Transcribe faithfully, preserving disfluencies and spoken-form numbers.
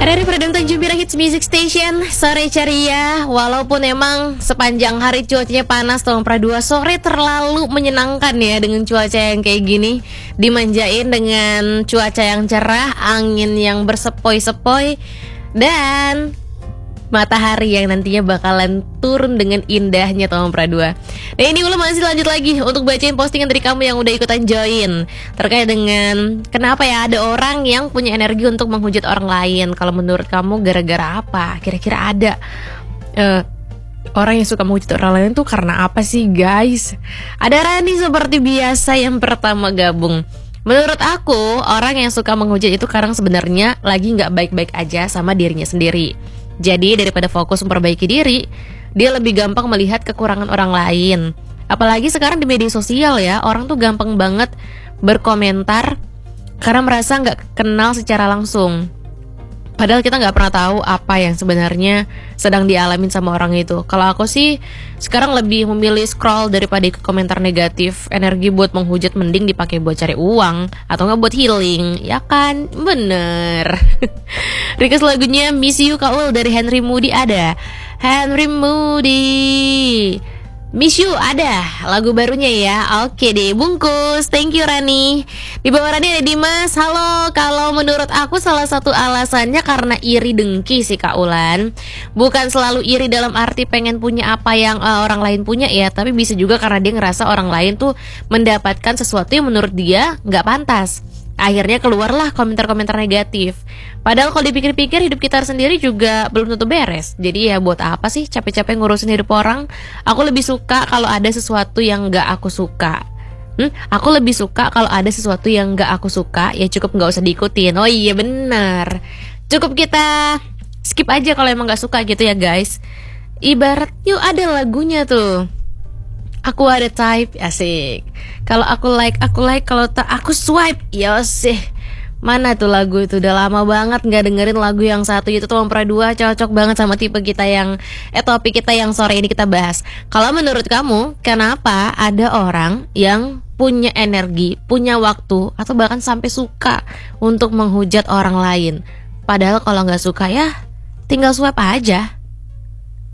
Hari-hari pada Tanjung Bira Hits Music Station, sore ceria. Walaupun emang sepanjang hari cuacanya panas, tolong pradua, sore terlalu menyenangkan ya dengan cuaca yang kayak gini. Dimanjain dengan cuaca yang cerah, angin yang bersepoi-sepoi, dan matahari yang nantinya bakalan turun dengan indahnya tolong pradua. Nah ini Ula masih lanjut lagi untuk bacain postingan dari kamu yang udah ikutan join terkait dengan kenapa ya ada orang yang punya energi untuk menghujat orang lain. Kalau menurut kamu gara-gara apa? Kira-kira ada uh, orang yang suka menghujat orang lain tuh karena apa sih guys? Ada Rani seperti biasa yang pertama gabung. Menurut aku orang yang suka menghujat itu karena sebenarnya lagi gak baik-baik aja sama dirinya sendiri. Jadi daripada fokus memperbaiki diri, dia lebih gampang melihat kekurangan orang lain. Apalagi sekarang di media sosial ya, orang tuh gampang banget berkomentar karena merasa gak kenal secara langsung. Padahal kita gak pernah tahu apa yang sebenarnya sedang dialamin sama orang itu. Kalau aku sih sekarang lebih memilih scroll daripada ikut komentar negatif. Energi buat menghujat mending dipakai buat cari uang atau gak buat healing. Ya kan? Bener. Request lagunya Miss You Kak Ul dari Henry Moody ada. Henry Moody Miss You ada lagu barunya ya. Oke deh, bungkus. Thank you Rani. Di bawah Rani ada Dimas. Halo, kalau menurut aku salah satu alasannya karena iri dengki sih Kak Ulan. Bukan selalu iri dalam arti pengen punya apa yang uh, orang lain punya ya, tapi bisa juga karena dia ngerasa orang lain tuh mendapatkan sesuatu yang menurut dia gak pantas. Akhirnya keluarlah komentar-komentar negatif. Padahal kalau dipikir-pikir hidup kita sendiri juga belum tentu beres. Jadi ya buat apa sih capek-capek ngurusin hidup orang? Aku lebih suka kalau ada sesuatu yang gak aku suka. Hmm? Aku lebih suka kalau ada sesuatu yang gak aku suka, ya cukup gak usah diikutin. Oh iya benar. Cukup kita skip aja kalau emang gak suka gitu ya guys. Ibarat yuk ada lagunya tuh. Aku ada type, asik. Kalau aku like, aku like. Kalau tak aku swipe, ya sih. Mana tuh lagu itu? Udah lama banget gak dengerin lagu yang satu itu. Tolong pradua, cocok banget sama tipe kita yang Eh topik kita yang sore ini kita bahas. Kalau menurut kamu, kenapa ada orang yang punya energi, punya waktu, atau bahkan sampai suka untuk menghujat orang lain? Padahal kalau gak suka ya tinggal swipe aja.